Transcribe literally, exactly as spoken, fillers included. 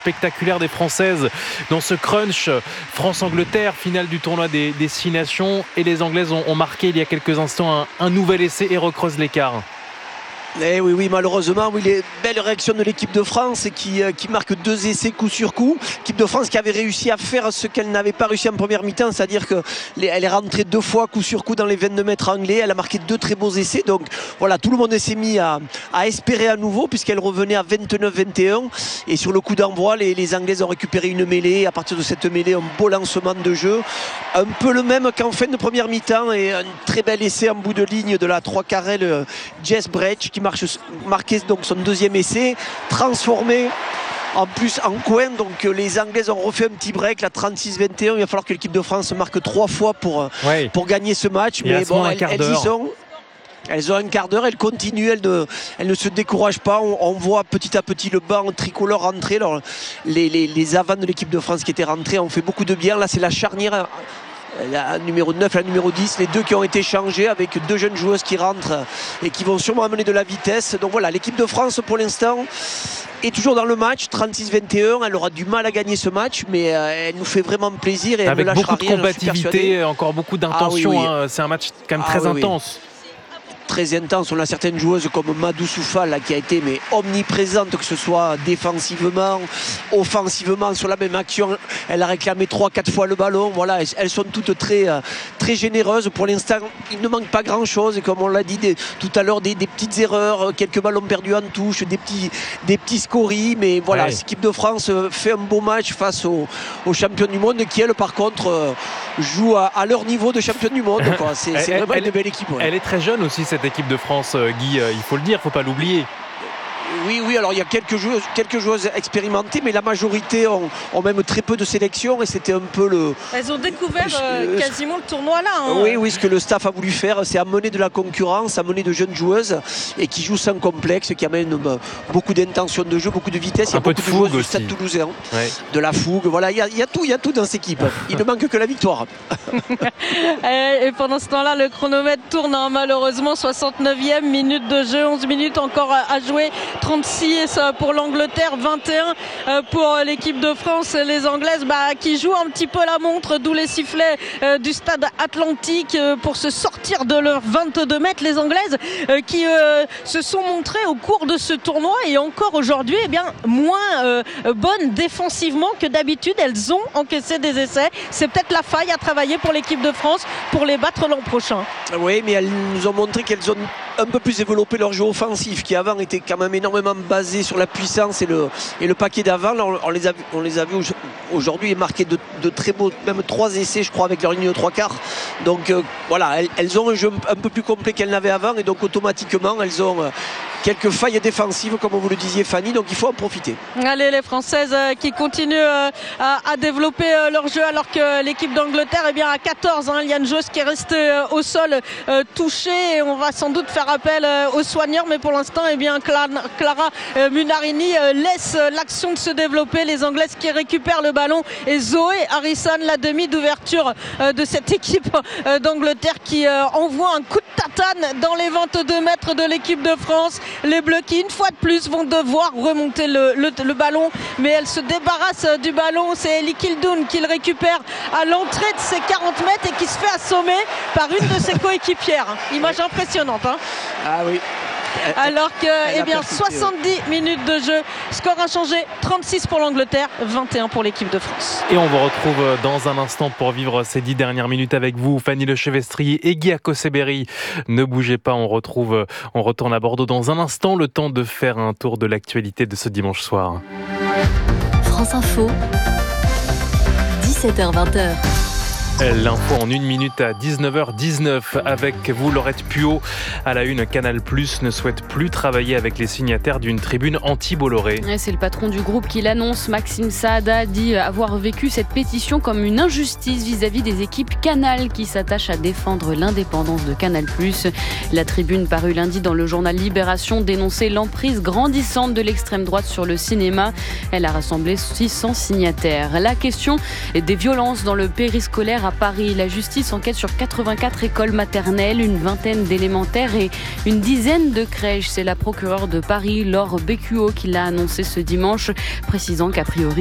spectaculaire des Françaises dans ce crunch France-Angleterre, finale du tournoi des, des Six Nations, et les Anglaises ont, ont marqué il y a quelques instants un, un nouvel essai et recreusent l'écart. Eh oui, oui, malheureusement, oui, les belles réactions de l'équipe de France qui, euh, qui marque deux essais coup sur coup. L'équipe de France qui avait réussi à faire ce qu'elle n'avait pas réussi en première mi-temps, c'est-à-dire qu'elle est rentrée deux fois coup sur coup dans les vingt-deux mètres anglais. Elle a marqué deux très beaux essais. Donc voilà, tout le monde s'est mis à, à espérer à nouveau puisqu'elle revenait à vingt-neuf vingt et un. Et sur le coup d'envoi, les, les Anglaises ont récupéré une mêlée. À partir de cette mêlée, un beau lancement de jeu. Un peu le même qu'en fin de première mi-temps. Et un très bel essai en bout de ligne de la trois carrel Jess Brecht qui marche, marquait donc son deuxième essai, transformé en plus en coin. Donc les Anglaises ont refait un petit break, la trente-six vingt et un. Il va falloir que l'équipe de France marque trois fois pour, ouais. pour gagner ce match. Il mais bon, elles, elles y sont. Elles ont un quart d'heure, elles continuent, elles ne, elles ne se découragent pas. On, on voit petit à petit le banc tricolore rentrer. Alors, les, les, les avants de l'équipe de France qui étaient rentrés ont fait beaucoup de bien. Là, c'est la charnière. La numéro neuf, la numéro dix, les deux qui ont été changés avec deux jeunes joueuses qui rentrent et qui vont sûrement amener de la vitesse. Donc voilà, l'équipe de France pour l'instant est toujours dans le match, trente-six vingt et un. Elle aura du mal à gagner ce match, mais elle nous fait vraiment plaisir et elle avec ne lâchera beaucoup de rien, combativité, encore beaucoup d'intention. Ah, oui, oui. Hein. C'est un match quand même ah, très oui, intense. Oui. Très intense. On a certaines joueuses comme Madou Soufal là, qui a été mais omniprésente, que ce soit défensivement, offensivement, sur la même action. Elle a réclamé trois quatre fois le ballon. Voilà, elles sont toutes très, très généreuses. Pour l'instant, il ne manque pas grand-chose. Et comme on l'a dit des, tout à l'heure, des, des petites erreurs, quelques ballons perdus en touche, des petits, des petits scories. Mais voilà, ouais. L'équipe de France fait un beau match face aux, aux champions du monde qui, elles, par contre, jouent à, à leur niveau de champion du monde. Quoi. C'est, c'est vraiment elle, une belle équipe. Ouais. Elle est très jeune aussi, cette équipe de France, Guy, il faut le dire, il ne faut pas l'oublier. Oui, oui, alors il y a quelques joueuses, quelques joueuses expérimentées, mais la majorité ont, ont même très peu de sélection et c'était un peu le... Elles ont découvert euh, quasiment le tournoi là. Hein. Oui, oui, ce que le staff a voulu faire, c'est amener de la concurrence, amener de jeunes joueuses et qui jouent sans complexe, qui amènent bah, beaucoup d'intention de jeu, beaucoup de vitesse. Il y a beaucoup de, de joueuses du Stade Toulousain, ouais. De la fougue, voilà, il y a, il y a tout, il y a tout dans cette équipe. Il ne manque que la victoire. Et pendant ce temps-là, le chronomètre tourne, hein, malheureusement, soixante-neuvième minute de jeu, onze minutes encore à jouer. trente-six pour l'Angleterre, vingt et un pour l'équipe de France. Les Anglaises bah, qui jouent un petit peu la montre, d'où les sifflets euh, du stade Atlantique euh, pour se sortir de leurs vingt-deux mètres. Les Anglaises euh, qui euh, se sont montrées au cours de ce tournoi et encore aujourd'hui eh bien, moins euh, bonnes défensivement que d'habitude. Elles ont encaissé des essais. C'est peut-être la faille à travailler pour l'équipe de France pour les battre l'an prochain. Oui, mais elles nous ont montré qu'elles ont un peu plus développé leur jeu offensif qui avant était quand même énormément basé sur la puissance et le, et le paquet d'avant. On, on les a, on les a vus aujourd'hui marquer de, de très beaux, même trois essais je crois avec leur ligne de trois quarts. Donc euh, voilà, elles, elles ont un jeu un peu plus complet qu'elles n'avaient avant et donc automatiquement elles ont euh, quelques failles défensives comme vous le disiez Fanny, donc il faut en profiter. Allez, les Françaises euh, qui continuent euh, à, à développer euh, leur jeu alors que l'équipe d'Angleterre eh bien, à quatorze, hein, il y a une joueuse qui est restée euh, au sol euh, touchée et on va sans doute faire appel euh, aux soigneurs, mais pour l'instant eh bien, Clara, Clara euh, Munarini euh, laisse euh, l'action de se développer. Les Anglaises qui récupèrent le ballon et Zoé Harrison, la demi d'ouverture euh, de cette équipe euh, d'Angleterre qui euh, envoie un coup de tatane dans les vingt-deux mètres de l'équipe de France. Les Bleus qui une fois de plus vont devoir remonter le, le, le ballon, mais elle se débarrasse du ballon. C'est Ellie Kildoun qui le récupère à l'entrée de ses quarante mètres et qui se fait assommer par une de ses coéquipières. Image impressionnante, hein. Ah oui. Alors que eh bien, soixante-dix minutes de jeu, score inchangé, trente-six pour l'Angleterre, vingt et un pour l'équipe de France. Et on vous retrouve dans un instant pour vivre ces dix dernières minutes avec vous, Fanny Lechevestrier et Guy Akoseberi. Ne bougez pas, on retrouve, on retourne à Bordeaux dans un instant, le temps de faire un tour de l'actualité de ce dimanche soir. France Info, dix-sept heures vingt. L'info en une minute à dix-neuf heures dix-neuf avec vous, Laurette Puot. À la une, Canal Plus ne souhaite plus travailler avec les signataires d'une tribune anti-Bolloré. C'est le patron du groupe qui l'annonce. Maxime Saada dit avoir vécu cette pétition comme une injustice vis-à-vis des équipes Canal qui s'attachent à défendre l'indépendance de Canal Plus. La tribune parue lundi dans le journal Libération dénonçait l'emprise grandissante de l'extrême droite sur le cinéma. Elle a rassemblé six cents signataires. La question des violences dans le périscolaire hier à Paris. La justice enquête sur quatre-vingt-quatre écoles maternelles, une vingtaine d'élémentaires et une dizaine de crèches. C'est la procureure de Paris, Laure Bécuot, qui l'a annoncé ce dimanche, précisant qu'a priori